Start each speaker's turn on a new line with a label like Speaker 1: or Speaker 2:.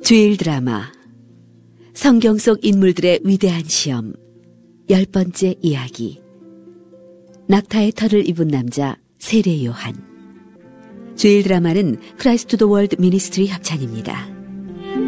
Speaker 1: 주일 드라마 성경 속 인물들의 위대한 시험 10번째 이야기. 낙타의 털을 입은 남자 세례 요한. 주일 드라마는 크라이스트 투 더 월드 미니스트리 협찬입니다.